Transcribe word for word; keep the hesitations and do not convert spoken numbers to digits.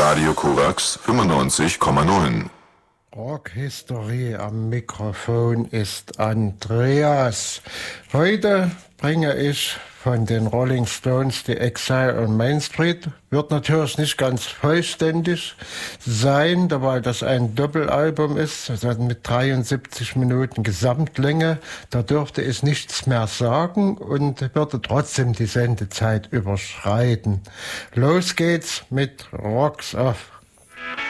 Radio Korax fünfundneunzig Komma neun. Rockhistorie am Mikrofon ist Andreas. Heute bringe ich von den Rolling Stones die Exile on Main Street. Wird natürlich nicht ganz vollständig sein, weil das ein Doppelalbum ist, also mit dreiundsiebzig Minuten Gesamtlänge. Da dürfte ich nichts mehr sagen und würde trotzdem die Sendezeit überschreiten. Los geht's mit Rocks Off.